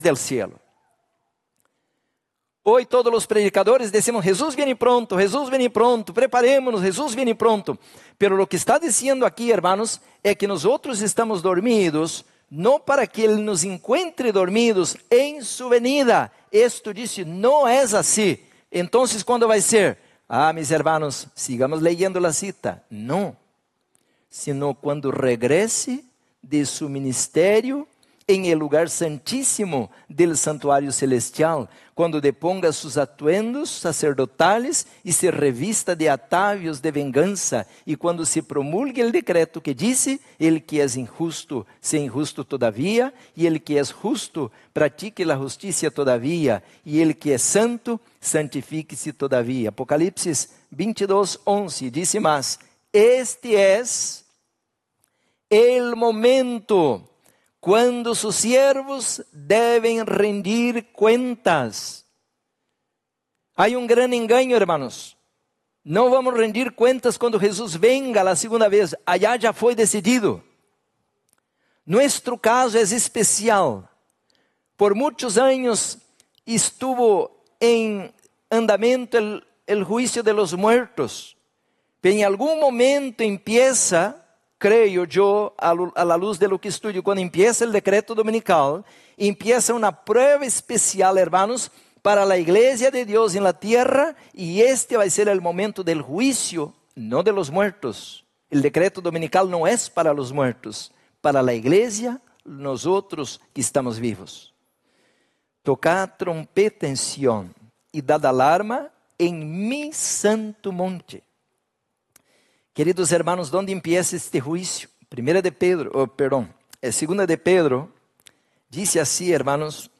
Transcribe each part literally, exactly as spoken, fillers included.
del cielo. Hoy todos los predicadores decimos, Jesús viene pronto, Jesús viene pronto, preparémonos, Jesús viene pronto. Pero lo que está diciendo aquí, hermanos, es que nosotros estamos dormidos, no para que Él nos encuentre dormidos en su venida. Esto dice, no es así. Entonces, ¿cuándo va a ser? Ah, mis hermanos, sigamos leyendo la cita. No, sino cuando regrese de su ministerio en el lugar santísimo del santuario celestial, cuando deponga sus atuendos sacerdotales y se revista de atavios de venganza, y cuando se promulgue el decreto que dice, el que es injusto, sea injusto todavía, y el que es justo, practique la justicia todavía, y el que es santo, santifíquese todavía. Apocalipsis veintidós, once, dice más, este es el momento cuando sus siervos deben rendir cuentas. Hay un gran engaño, hermanos. No vamos a rendir cuentas cuando Jesús venga la segunda vez. Allá ya fue decidido. Nuestro caso es especial. Por muchos años estuvo en andamento el, el juicio de los muertos. Pero en algún momento empieza, creo yo, a la luz de lo que estudio, cuando empieza el decreto dominical, empieza una prueba especial, hermanos, para la iglesia de Dios en la tierra, y este va a ser el momento del juicio, no de los muertos. El decreto dominical no es para los muertos, para la iglesia, nosotros que estamos vivos. Tocad trompeta en Sión y dad alarma en mi santo monte. Queridos hermanos, ¿dónde empieza este juicio? Primera de Pedro, oh, perdón, segunda de Pedro, dice así, hermanos,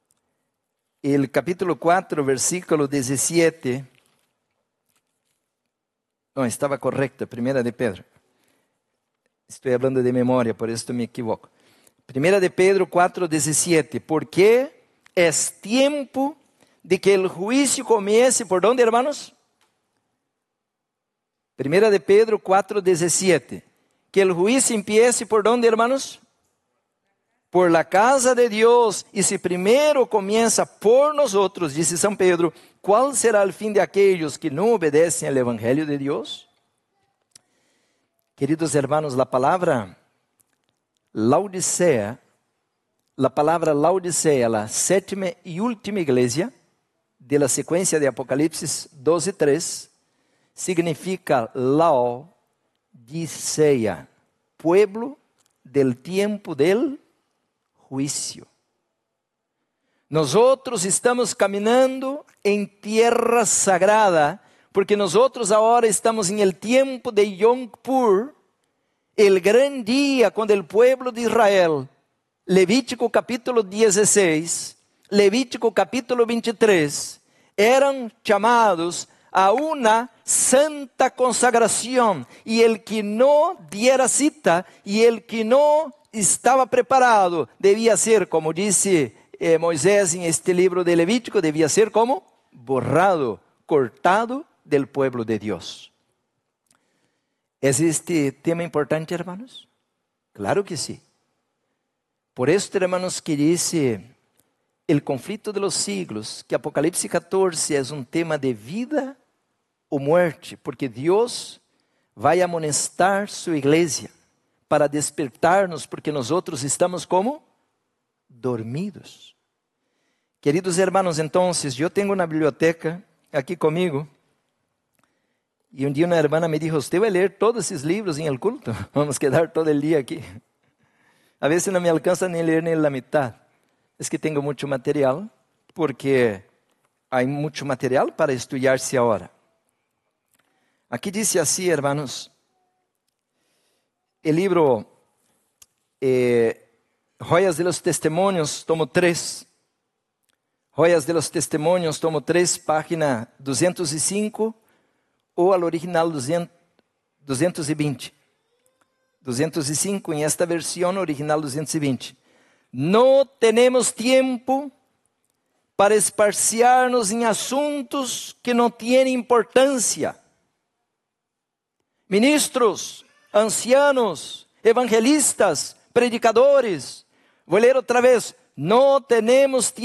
el capítulo cuatro, versículo diecisiete, no, estaba correcto, primera de Pedro, estoy hablando de memoria, por esto me equivoco. Primera de Pedro cuatro, diecisiete, porque es tiempo de que el juicio comience, ¿por dónde, hermanos? Primera de Pedro cuatro, diecisiete. Que el juicio empiece por dónde, hermanos? Por la casa de Dios. Y si primero comienza por nosotros, dice San Pedro, ¿cuál será el fin de aquellos que no obedecen al Evangelio de Dios? Queridos hermanos, la palabra Laodicea, la palabra Laodicea, la séptima y última iglesia de la secuencia de Apocalipsis doce, tres, significa Laodicea, pueblo del tiempo del juicio. Nosotros estamos caminando en tierra sagrada, porque nosotros ahora estamos en el tiempo de Yom Kippur, el gran día cuando el pueblo de Israel, Levítico capítulo dieciséis, Levítico capítulo veintitrés, eran llamados a una santa consagración, y el que no diera cita y el que no estaba preparado debía ser, como dice eh, Moisés en este libro de Levítico, debía ser como borrado, cortado del pueblo de Dios. ¿Es este tema importante, hermanos? Claro que sí. Por esto, hermanos, que dice el conflicto de los siglos, que Apocalipsis catorce es un tema de vida o muerte, porque Dios vai amonestar su iglesia para despertarnos, porque nosotros estamos como dormidos. Queridos hermanos, entonces, yo tengo una biblioteca aquí conmigo, y un día una hermana me dijo, usted va a leer todos esos libros en el culto, vamos a quedar todo el día aquí. A veces no me alcanza ni leer ni la mitad. Es que tengo mucho material, porque hay mucho material para estudiarse ahora. Aquí dice así, hermanos, el libro eh, Joyas de los Testimonios, tomo tres. Joyas de los Testimonios, tomo tres, página doscientos cinco, o al original doscientos veinte. doscientos cinco, en esta versión original doscientos veinte. No tenemos tiempo para esparciarnos en asuntos que no tienen importancia. Ministros, ancianos, evangelistas, predicadores. Voy a leer otra vez. No tenemos tiempo